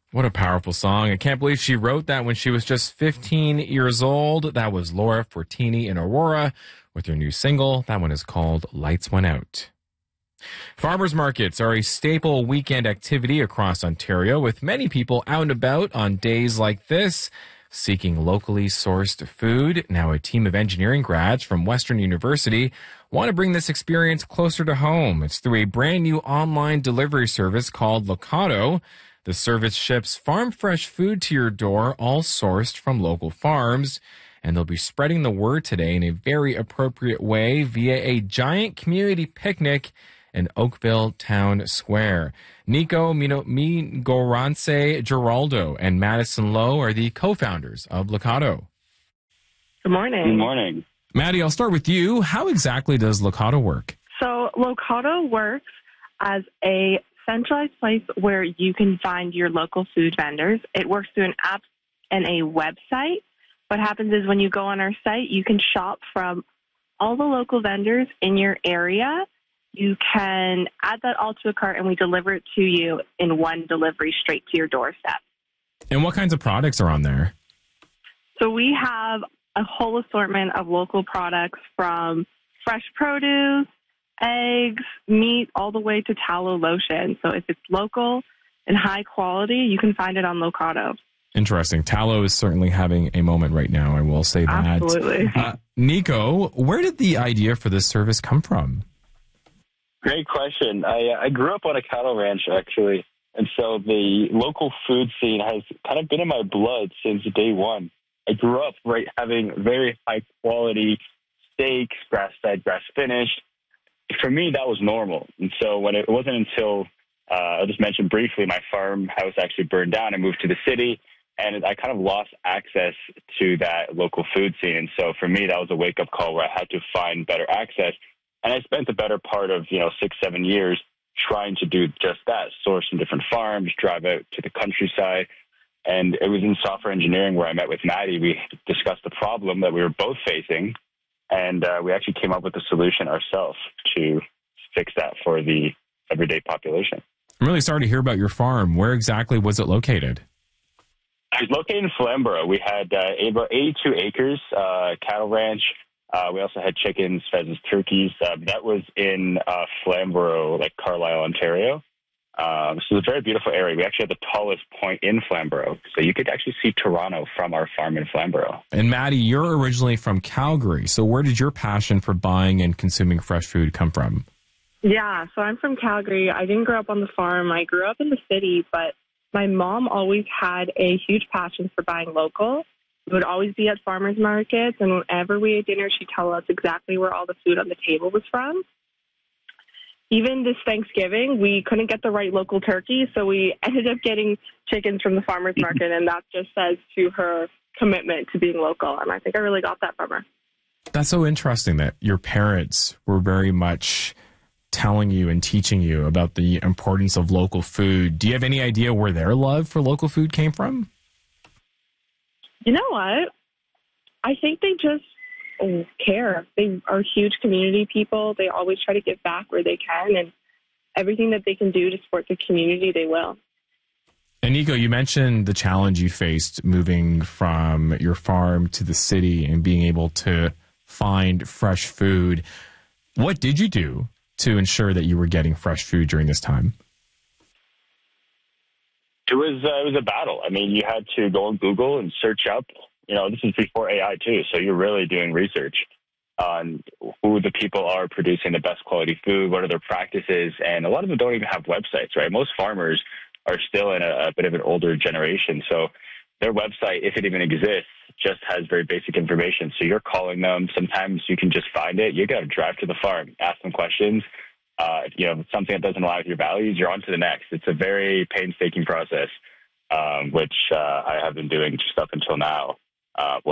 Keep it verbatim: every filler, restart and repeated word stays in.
What a powerful song. I can't believe she wrote that when she was just fifteen years old. That was Laura Fortini and Aurora with her new single. That one is called Lights Went Out. Farmers markets are a staple weekend activity across Ontario, with many people out and about on days like this, seeking locally sourced food. Now, a team of engineering grads from Western University want to bring this experience closer to home. It's through a brand new online delivery service called Locado. The service ships farm fresh food to your door, all sourced from local farms. And they'll be spreading the word today in a very appropriate way via a giant community picnic in Oakville Town Square. Nico Migorance Giraldo and Madison Lowe are the co-founders of Locado. Good morning. Good morning. Maddie, I'll start with you. How exactly does Locado work? So Locado works as a centralized place where you can find your local food vendors. It works through an app and a website. What happens is when you go on our site, you can shop from all the local vendors in your area. You can add that all to a cart, and we deliver it to you in one delivery straight to your doorstep. And what kinds of products are on there? So we have a whole assortment of local products, from fresh produce, eggs, meat, all the way to tallow lotion. So if it's local and high quality, you can find it on Locado. Interesting. Tallow is certainly having a moment right now, I will say that. Absolutely. Uh, Nico, where did the idea for this service come from? Great question. I, I grew up on a cattle ranch, actually, and so the local food scene has kind of been in my blood since day one. I grew up right having very high-quality steaks, grass-fed, grass-finished. For me, that was normal. And so when it, it wasn't until, uh, I'll just mention briefly, my farmhouse actually burned down. I moved to the city, and I kind of lost access to that local food scene. And so for me, that was a wake-up call where I had to find better access. And I spent the better part of, you know, six, seven years trying to do just that, source from different farms, drive out to the countryside. And it was in software engineering where I met with Maddie. We discussed the problem that we were both facing, and uh, we actually came up with a solution ourselves to fix that for the everyday population. I'm really sorry to hear about your farm. Where exactly was it located? It was located in Flamborough. We had uh, about eighty-two acres, uh, cattle ranch. Uh, we also had chickens, pheasants, turkeys. Uh, that was in uh, Flamborough, like Carlisle, Ontario. Um, so it's a very beautiful area. We actually had the tallest point in Flamborough. So you could actually see Toronto from our farm in Flamborough. And Maddie, you're originally from Calgary. So where did your passion for buying and consuming fresh food come from? Yeah, so I'm from Calgary. I didn't grow up on the farm. I grew up in the city, but my mom always had a huge passion for buying local. We would always be at farmers markets, and whenever we ate dinner, she'd tell us exactly where all the food on the table was from. Even this Thanksgiving, we couldn't get the right local turkey, so we ended up getting chickens from the farmers market, and that just says to her commitment to being local, and I think I really got that from her. That's so interesting that your parents were very much telling you and teaching you about the importance of local food. Do you have any idea where their love for local food came from? You know what? I think they just care. They are huge community people. They always try to give back where they can, and everything that they can do to support the community, they will. And Nico, you mentioned the challenge you faced moving from your farm to the city and being able to find fresh food. What did you do to ensure that you were getting fresh food during this time? It was uh, it was a battle. I mean, you had to go on Google and search up. You know, this is before A I too, so you're really doing research on who the people are producing the best quality food, what are their practices, and a lot of them don't even have websites, right? Most farmers are still in a, a bit of an older generation, so their website, if it even exists, just has very basic information. So you're calling them. Sometimes you can just find it. You got to drive to the farm, ask them questions. Uh, you know, something that doesn't align with your values, you're on to the next. It's a very painstaking process, um, which uh, I have been doing just up until now. Uh,